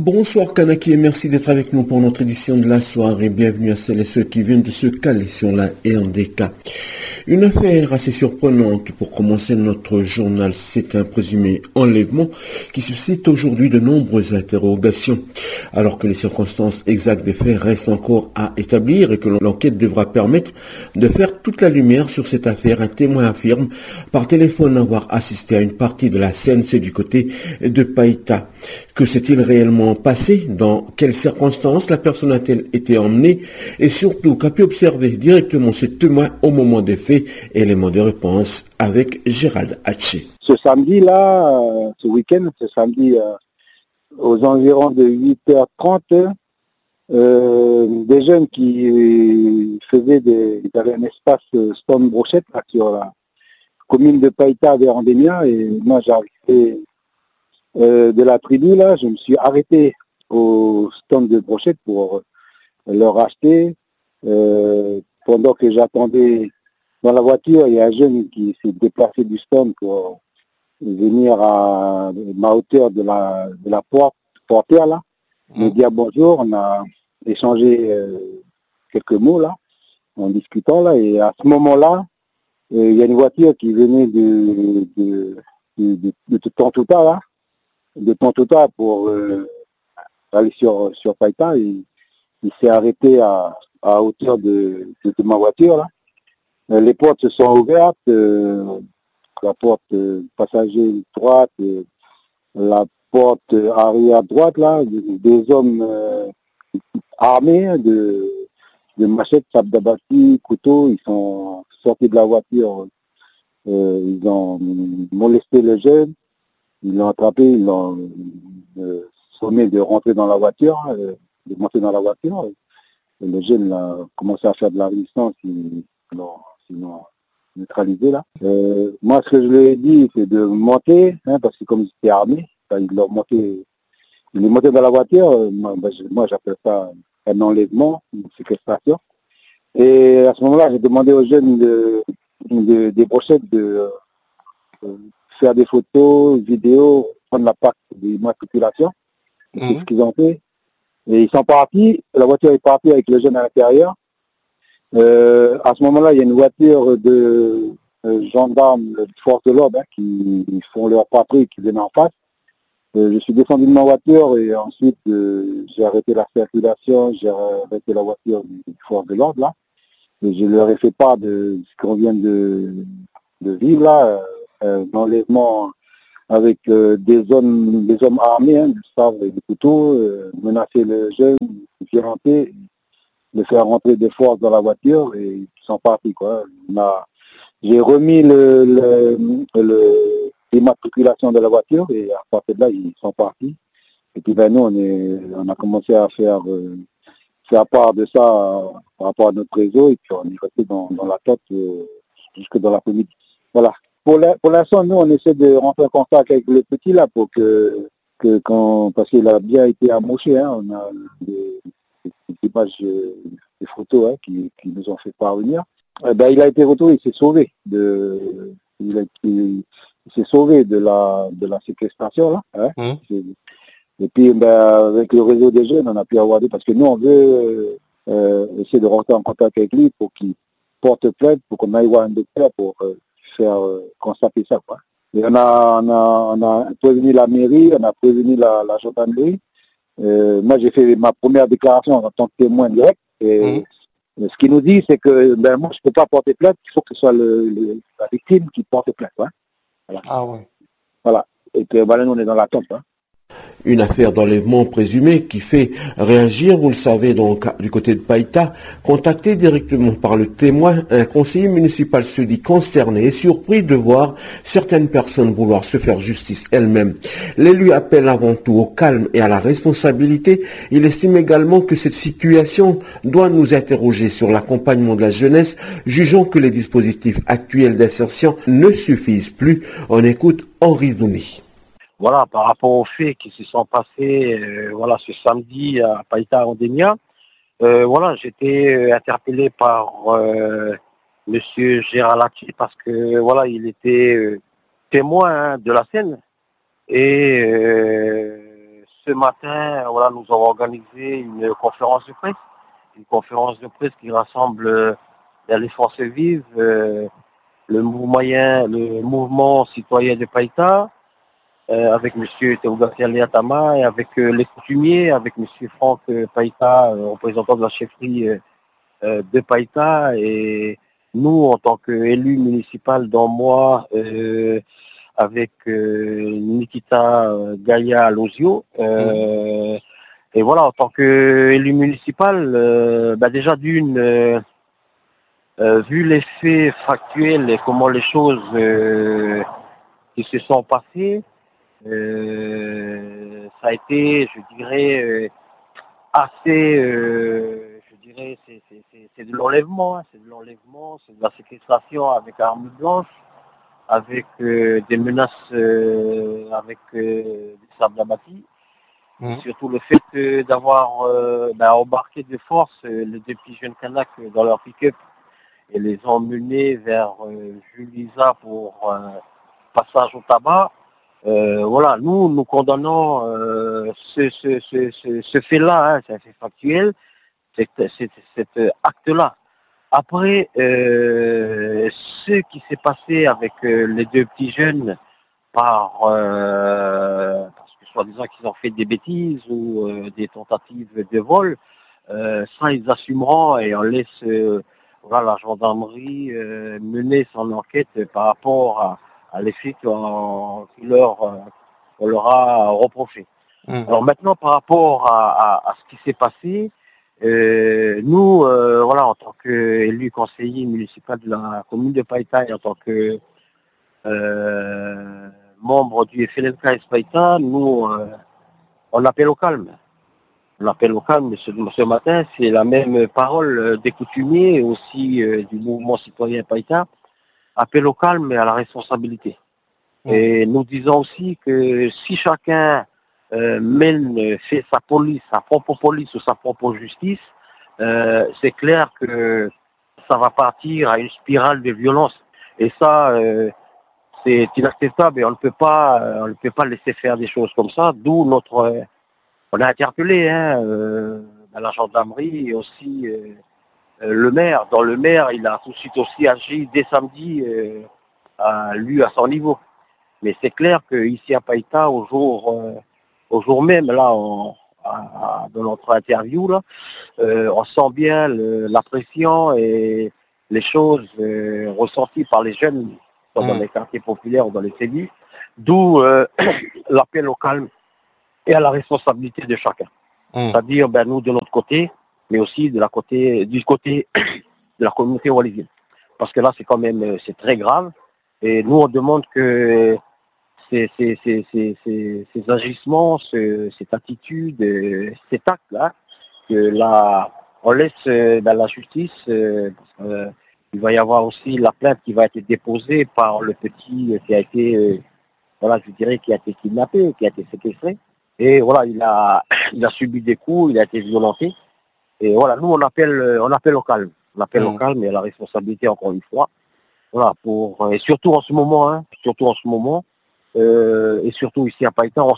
Bonsoir Kanaki et merci d'être avec nous pour notre édition de la soirée. Bienvenue à celles et ceux qui viennent de se caler sur la RDK. Une affaire assez surprenante pour commencer notre journal. C'est un présumé enlèvement qui suscite aujourd'hui de nombreuses interrogations. Alors que les circonstances exactes des faits restent encore à établir et que l'enquête devra permettre de faire toute la lumière sur cette affaire, un témoin affirme par téléphone avoir assisté à une partie de la scène, c'est du côté de Païta. Que s'est-il réellement passé? Dans quelles circonstances la personne a-t-elle été emmenée? Et surtout, qu'a pu observer directement ce témoin au moment des faits? Élément de réponse avec Gérald Hatché. Ce samedi-là, ce week-end, ce samedi aux environs de 8h30, des jeunes qui ils avaient un espace Stone Brochette là, sur la commune de Païta vers Andémia, et moi j'arrivais de la tribu là, je me suis arrêté au stand de Brochette pour leur acheter. Pendant que j'attendais dans la voiture, il y a un jeune qui s'est déplacé du stand pour venir à ma hauteur de la portière là, me dire bonjour. On a échangé quelques mots là, en discutant là, et à ce moment-là, il y a une voiture qui venait de Tontouta là, de Tontouta pour aller sur Païta, et il s'est arrêté à hauteur de ma voiture là. Les portes se sont ouvertes, la porte passager droite, la porte arrière droite là, des hommes armés de machettes, sables d'abattis, couteaux, ils sont sortis de la voiture, ils ont molesté le jeune, ils l'ont attrapé, ils l'ont sommé de rentrer dans la voiture, de monter dans la voiture. Et le jeune a commencé à faire de la résistance, ils l'ont neutralisé là. Moi, ce que je lui ai dit, c'est de monter, parce que comme ils étaient armés, il est monté dans la voiture. Moi, j'appelle ça un enlèvement, une séquestration. Et à ce moment-là, j'ai demandé aux jeunes des brochettes de faire des photos, vidéos, prendre la plaque d'immatriculation. C'est ce qu'ils ont fait. Et ils sont partis, la voiture est partie avec le jeune à l'intérieur. À ce moment-là, il y a une voiture de gendarmes de force de l'ordre qui font leur patrouille, qui viennent en face. Je suis descendu de ma voiture et ensuite j'ai arrêté la circulation, j'ai arrêté la voiture du force de l'ordre là. Et je leur ai fait part de ce qu'on vient de vivre là, l'enlèvement avec des hommes armés, du sabre et des couteaux, menacer le jeune, violenter, le faire rentrer de force dans la voiture, et ils sont partis quoi. J'ai remis l'immatriculation de la voiture, et à partir de là ils sont partis. Et puis nous on a commencé à faire part de ça par rapport à notre réseau, et puis on est resté dans la tête jusque dans l'après-midi. Voilà. Pour l'instant, nous, on essaie de rentrer en contact avec le petit là pour parce qu'il a bien été amoché, on a des images, des photos qui nous ont fait parvenir. Il a été retrouvé, il s'est sauvé il s'est sauvé de la séquestration là. Et puis avec le réseau des jeunes, on a pu avoir parce que nous on veut essayer de rentrer en contact avec lui pour qu'il porte plainte, pour qu'on aille voir un docteur pour faire constater ça quoi. Et on a prévenu la mairie, on a prévenu la gendarmerie. Moi j'ai fait ma première déclaration en tant que témoin direct, et ce qu'il nous dit c'est que moi je peux pas porter plainte, il faut que ce soit la victime qui porte plainte. Voilà. Ah ouais. Voilà. Et que là nous on est dans l'attente. Une affaire d'enlèvement présumé qui fait réagir, vous le savez, donc du côté de Païta. Contacté directement par le témoin, un conseiller municipal se dit concerné et surpris de voir certaines personnes vouloir se faire justice elles-mêmes. L'élu appelle avant tout au calme et à la responsabilité. Il estime également que cette situation doit nous interroger sur l'accompagnement de la jeunesse, jugeant que les dispositifs actuels d'insertion ne suffisent plus. On écoute Henri Zouni. Voilà, par rapport aux faits qui se sont passés ce samedi à Païta Andémia, j'étais interpellé par monsieur Gérald Hatché parce que il était témoin de la scène, et ce matin, voilà, nous avons organisé une conférence de presse. Une conférence de presse qui rassemble les forces vives, le mouvement citoyen de Païta, avec M. Théougatiali Atama et avec les coutumiers, avec M. Franck Païta, représentant de la chefferie de Païta, et nous, en tant qu'élus municipal, dont moi, avec Nikita Gaïa Lozio, et voilà, en tant qu'élu municipal, déjà d'une, vu les faits factuels et comment les choses qui se sont passées, ça a été, je dirais, assez, je dirais, c'est de l'enlèvement, c'est de l'enlèvement, c'est de la séquestration avec armes blanches, avec des menaces, avec des sables abattus. Surtout le fait d'avoir embarqué de force les deux petits jeunes Kanaks dans leur pick-up et les emmener vers Julisa pour passage au tabac. Voilà, nous condamnons ce fait-là, c'est un fait factuel, cet acte-là. Après, ce qui s'est passé avec les deux petits jeunes parce que soi-disant qu'ils ont fait des bêtises ou des tentatives de vol, ça ils assumeront et on laisse la gendarmerie mener son enquête par rapport à les faits qu'on leur a reproché. Alors maintenant, par rapport à ce qui s'est passé, nous, voilà, en tant qu'élu conseiller municipal de la commune de Païta et en tant que membre du FLNK Païta, nous, on appelle au calme. On appelle au calme ce matin, c'est la même parole des coutumiers et aussi du mouvement citoyen Païta. Appel au calme et à la responsabilité. Et nous disons aussi que si chacun fait sa police, sa propre police ou sa propre justice, c'est clair que ça va partir à une spirale de violence. Et ça, c'est inacceptable et on ne peut pas laisser faire des choses comme ça. D'où on a interpellé la gendarmerie et aussi le maire. Dans le maire, il a tout de suite aussi agi dès samedi, lui à son niveau. Mais c'est clair qu'ici à Païta, au jour même, là, dans notre interview, là, on sent bien la pression et les choses ressenties par les jeunes dans les quartiers populaires ou dans les cellules, d'où l'appel au calme et à la responsabilité de chacun. C'est-à-dire, nous, de notre côté, mais aussi du côté de la communauté wallisienne. Parce que là, c'est quand même, c'est très grave. Et nous, on demande que ces agissements, cette attitude, cet acte-là, que là, on laisse la justice, parce qu'il va y avoir aussi la plainte qui va être déposée par le petit qui a été, je dirais, qui a été kidnappé, qui a été séquestré. Et voilà, il a subi des coups, il a été violenté. Et voilà, nous, on appelle au calme. On appelle au calme et à la responsabilité, encore une fois. Voilà, et surtout en ce moment, et surtout ici à Païta, on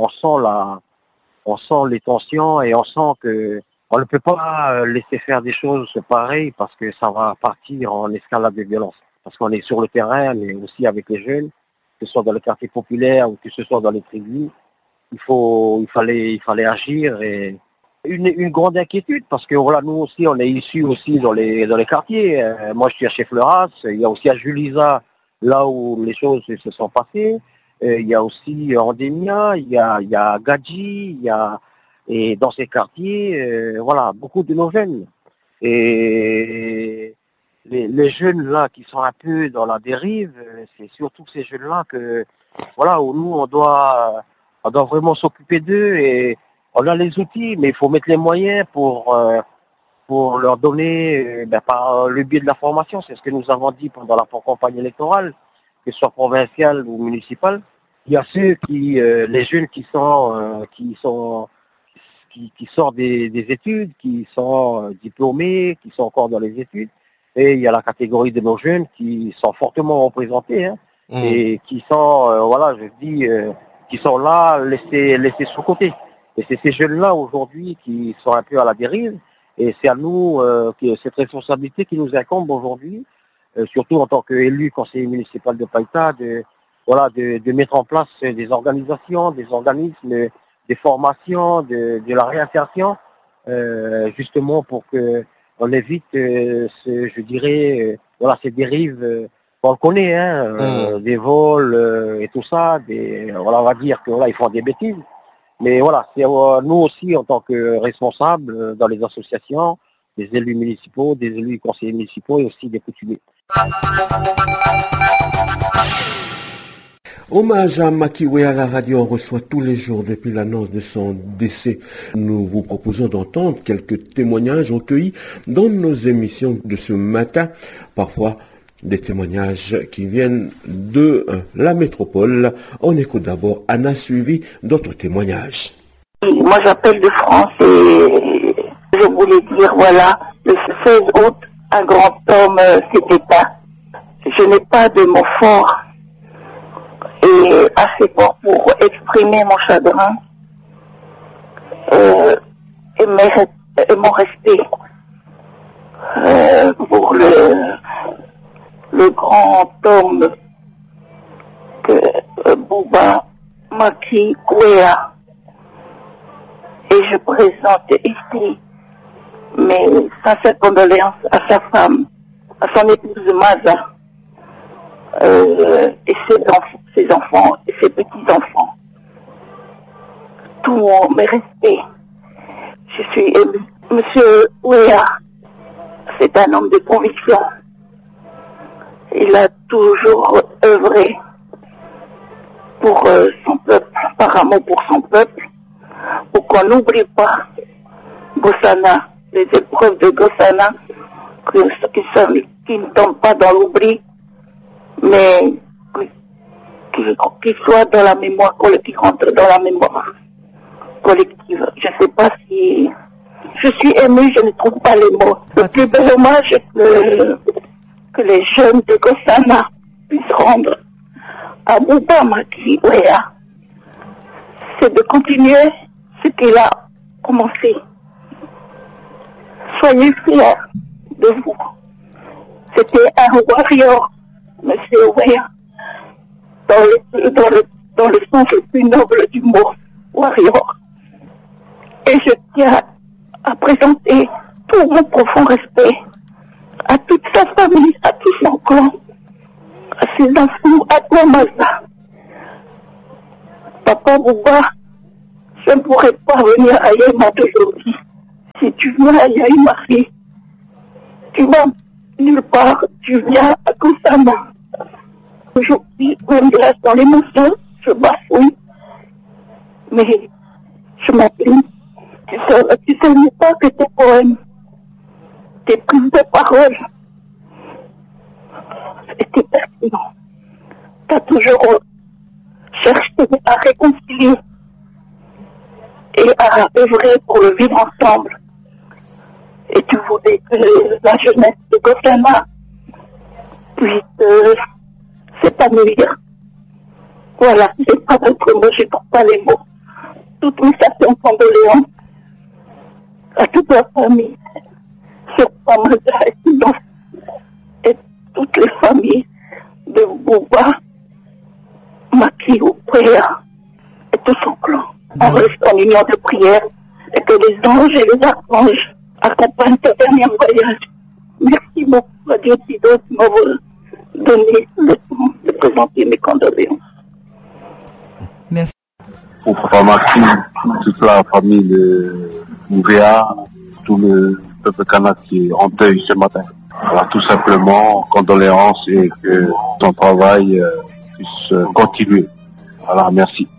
sent les tensions et on sent que on ne peut pas laisser faire des choses pareilles parce que ça va partir en escalade de violence. Parce qu'on est sur le terrain, mais aussi avec les jeunes, que ce soit dans les quartiers populaires ou que ce soit dans les tribus. Il fallait agir et une grande inquiétude parce que voilà, nous aussi on est issus aussi dans les quartiers. Moi je suis à Chefleuras, il y a aussi à Julisa là où les choses se sont passées. Il y a aussi Andémia, il y a Gadji, et dans ces quartiers, voilà, beaucoup de nos jeunes. Et les jeunes là qui sont un peu dans la dérive, c'est surtout ces jeunes là où nous on doit vraiment s'occuper d'eux et on a les outils, mais il faut mettre les moyens pour leur donner, par le biais de la formation, c'est ce que nous avons dit pendant la campagne électorale, que ce soit provinciale ou municipale. Il y a ceux les jeunes qui sortent des études, qui sont diplômés, qui sont encore dans les études, et il y a la catégorie de nos jeunes qui sont fortement représentés, et qui sont, qui sont là laissés sous côté. Et c'est ces jeunes-là aujourd'hui qui sont un peu à la dérive. Et c'est à nous, cette responsabilité qui nous incombe aujourd'hui, surtout en tant qu'élu conseiller municipal de Païta, de mettre en place des organisations, des organismes, des formations, de la réinsertion, justement pour que on évite, je dirais, ces dérives. On le connaît, des vols et tout ça. On va dire que ils font des bêtises. Mais voilà, c'est nous aussi en tant que responsables dans les associations, des élus municipaux, des élus conseillers municipaux et aussi des coutumiers. Hommage à Makiwe à la radio, on reçoit tous les jours depuis l'annonce de son décès. Nous vous proposons d'entendre quelques témoignages recueillis dans nos émissions de ce matin, parfois des témoignages qui viennent de la métropole. On écoute d'abord Anna, suivi d'autres témoignages. Moi j'appelle de France et je voulais dire, voilà, le 16 août, un grand homme s'est éteint. Je n'ai pas de mots forts et assez forts pour exprimer mon chagrin et mon respect pour le grand homme que Bouba Maki Kwea. Et je présente ici mes sincères condoléances à sa femme, à son épouse Maza, et ses enfants et ses petits-enfants. Tous mes respects. Je suis ému. Monsieur Ouéa, c'est un homme de conviction. Il a toujours œuvré pour son peuple, par amour pour son peuple, pour qu'on n'oublie pas Gossana, les épreuves de Gossana, qui ne tombent pas dans l'oubli, mais qui soient dans la mémoire collective, qui rentrent dans la mémoire collective. Je ne sais pas si... Je suis émue, je ne trouve pas les mots. Le plus bel hommage que les jeunes de Gossana puissent rendre à Bouba Maki Ouéa, c'est de continuer ce qu'il a commencé. Soyez fiers de vous. C'était un warrior, monsieur Ouéa, dans le sens le plus noble du mot, warrior. Et je tiens à présenter tout mon profond respect à toute sa famille, à tout son clan, à ses enfants, à toi, Maza. Papa Bouba, je ne pourrais pas venir à Yéma aujourd'hui. Si tu viens à Yaïmari, tu vas nulle part, tu viens à Gossana. Aujourd'hui, même là, dans l'émotion, je bafouille, mais je m'applique. Tu sais pas que tes poèmes, tes prises de parole, étaient pertinents. Tu as toujours cherché à réconcilier et à œuvrer pour le vivre ensemble. Et tu voulais que la jeunesse de Gossana puisse s'épanouir. Voilà, je n'ai pas d'autres mots, je ne trouve pas les mots. Toutes mes sincères condoléances à toute la famille, sur Pamaza et toutes les familles de Bouba, Maki Ouéa et tout son clan. On reste en union de prière et que les anges et les archanges accompagnent ce dernier voyage. Merci beaucoup à Dieu Tido de m'avoir donné le temps de présenter mes condoléances. Merci. Pour Papa Maki, toute la famille de Ouéa, tout le peuple kanak qui est en deuil ce matin. Voilà, tout simplement, condoléances et que ton travail puisse continuer. Voilà, merci.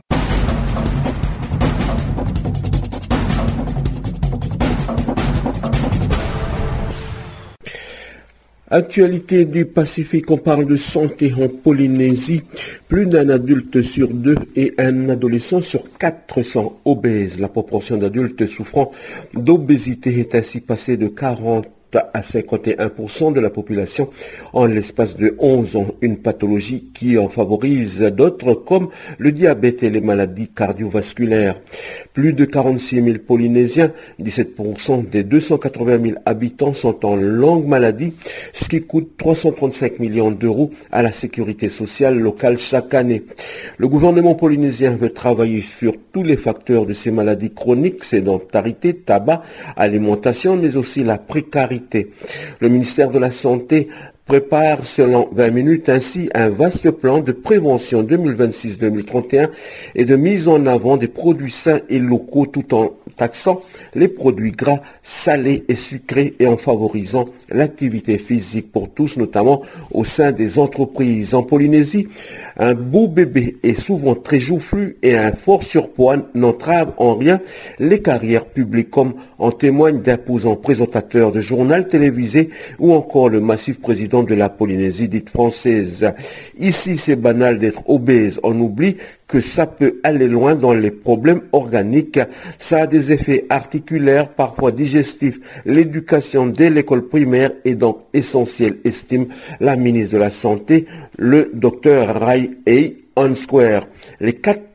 Actualité du Pacifique, on parle de santé en Polynésie. Plus d'un adulte sur 2 et un adolescent sur 4 sont obèses. La proportion d'adultes souffrant d'obésité est ainsi passée de 40 à 51% de la population en l'espace de 11 ans, une pathologie qui en favorise d'autres comme le diabète et les maladies cardiovasculaires. Plus de 46 000 Polynésiens, 17% des 280 000 habitants sont en longue maladie, ce qui coûte 335 millions d'euros à la sécurité sociale locale chaque année. Le gouvernement polynésien veut travailler sur tous les facteurs de ces maladies chroniques, sédentarité, tabac, alimentation, mais aussi la précarité. Le ministère de la Santé prépare selon 20 minutes ainsi un vaste plan de prévention 2026-2031 et de mise en avant des produits sains et locaux tout en taxant les produits gras, salés et sucrés et en favorisant l'activité physique pour tous, notamment au sein des entreprises. En Polynésie, un beau bébé est souvent très joufflu et un fort surpoids n'entrave en rien les carrières publiques, comme en témoigne d'imposants présentateurs de journal télévisé ou encore le massif président de la Polynésie dite française. Ici, c'est banal d'être obèse. On oublie que ça peut aller loin dans les problèmes organiques. Ça a des effets articulaires, parfois digestifs. L'éducation dès l'école primaire est donc essentielle, estime la ministre de la Santé, le docteur Rai Ansquare. Les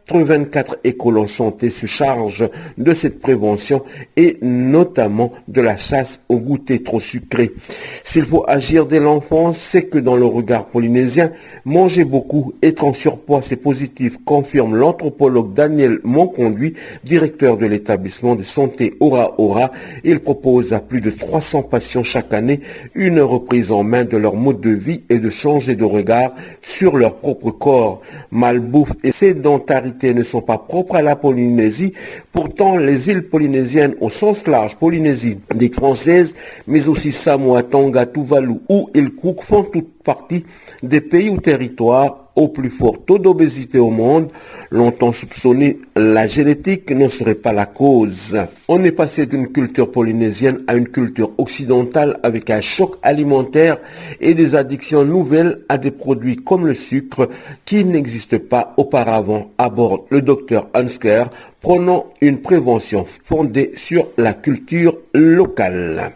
84 écoles en santé se chargent de cette prévention et notamment de la chasse au goûter trop sucré. S'il faut agir dès l'enfance, c'est que dans le regard polynésien, manger beaucoup, être en surpoids, c'est positif, confirme l'anthropologue Daniel Monconduit, directeur de l'établissement de santé Ora Ora. Il propose à plus de 300 patients chaque année une reprise en main de leur mode de vie et de changer de regard sur leur propre corps. Malbouffe et sédentarité ne sont pas propres à la Polynésie. Pourtant, les îles polynésiennes au sens large, Polynésie dite française, mais aussi Samoa, Tonga, Tuvalu ou Île Cook font toute partie des pays ou territoires au plus fort taux d'obésité au monde. Longtemps soupçonné, la génétique ne serait pas la cause. On est passé d'une culture polynésienne à une culture occidentale avec un choc alimentaire et des addictions nouvelles à des produits comme le sucre qui n'existent pas auparavant, aborde le docteur Hansker, prônant une prévention fondée sur la culture locale.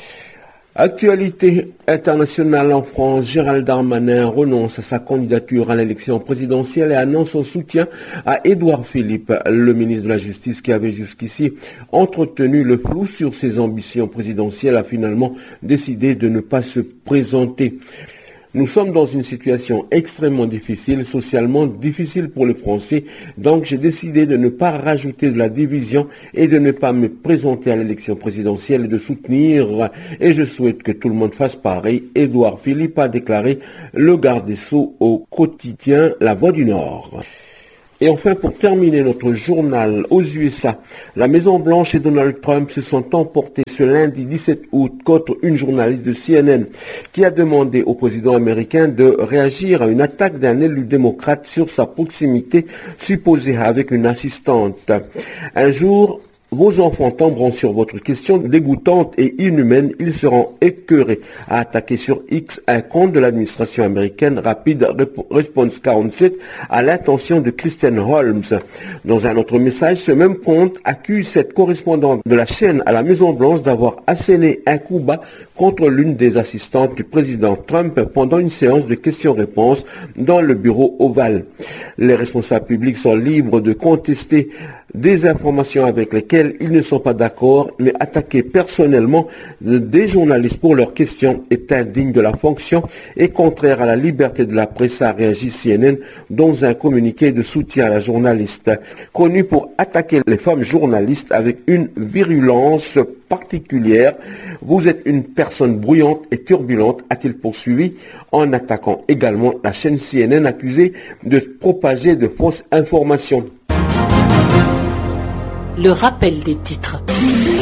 Actualité internationale en France, Gérald Darmanin renonce à sa candidature à l'élection présidentielle et annonce son soutien à Édouard Philippe, le ministre de la Justice qui avait jusqu'ici entretenu le flou sur ses ambitions présidentielles, a finalement décidé de ne pas se présenter. Nous sommes dans une situation extrêmement difficile, socialement difficile pour les Français, donc j'ai décidé de ne pas rajouter de la division et de ne pas me présenter à l'élection présidentielle et de soutenir, et je souhaite que tout le monde fasse pareil. Édouard Philippe a déclaré le garde des Sceaux au quotidien La Voix du Nord. Et enfin, pour terminer notre journal, aux USA, la Maison-Blanche et Donald Trump se sont emportés ce lundi 17 août contre une journaliste de CNN qui a demandé au président américain de réagir à une attaque d'un élu démocrate sur sa proximité supposée avec une assistante. Un jour, vos enfants tomberont sur votre question dégoûtante et inhumaine. Ils seront écœurés, a attaqué sur X un compte de l'administration américaine Rapid Response 47 à l'intention de Christian Holmes. Dans un autre message, ce même compte accuse cette correspondante de la chaîne à la Maison-Blanche d'avoir asséné un coup bas contre l'une des assistantes du président Trump pendant une séance de questions-réponses dans le bureau ovale. Les responsables publics sont libres de contester des informations avec lesquelles ils ne sont pas d'accord, mais attaquer personnellement des journalistes pour leurs questions est indigne de la fonction et contraire à la liberté de la presse, a réagi CNN dans un communiqué de soutien à la journaliste. Connue pour attaquer les femmes journalistes avec une virulence particulière, vous êtes une personne bruyante et turbulente, a-t-il poursuivi, en attaquant également la chaîne CNN accusée de propager de fausses informations. Le rappel des titres.